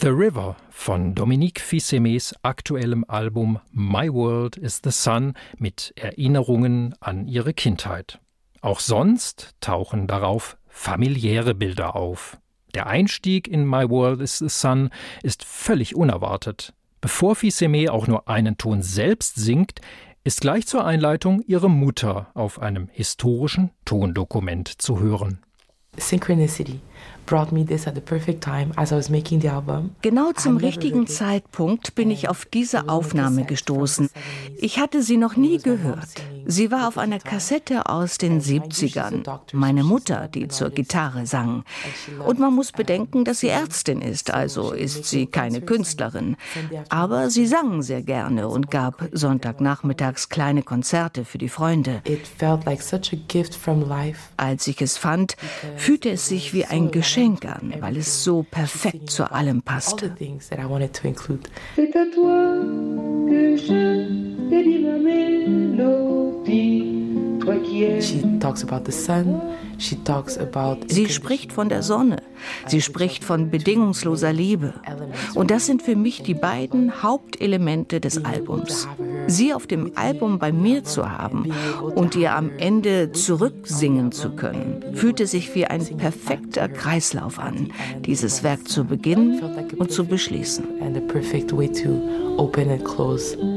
The River von Dominique Fils-Aimés aktuellem Album My World is the Sun mit Erinnerungen an ihre Kindheit. Auch sonst tauchen darauf familiäre Bilder auf. Der Einstieg in My World is the Sun ist völlig unerwartet. Bevor Fils-Aimés auch nur einen Ton selbst singt, ist gleich zur Einleitung ihre Mutter auf einem historischen Tondokument zu hören. Synchronicity brought me this at the perfect time as I was making the album. Genau zum richtigen Zeitpunkt bin ich auf diese Aufnahme gestoßen. Ich hatte sie noch nie gehört. Sie war auf einer Kassette aus den 70ern. Meine Mutter, die zur Gitarre sang. Und man muss bedenken, dass sie Ärztin ist, also ist sie keine Künstlerin. Aber sie sang sehr gerne und gab Sonntagnachmittags kleine Konzerte für die Freunde. Als ich es fand, fühlte es sich wie ein Geschenk an, weil es so perfekt zu allem passte. C'est à toi que je dédie ma mélodie, toi qui es. She talks about the sun. Sie spricht von der Sonne, sie spricht von bedingungsloser Liebe. Und das sind für mich die beiden Hauptelemente des Albums. Sie auf dem Album bei mir zu haben und ihr am Ende zurücksingen zu können, fühlte sich wie ein perfekter Kreislauf an, dieses Werk zu beginnen und zu beschließen.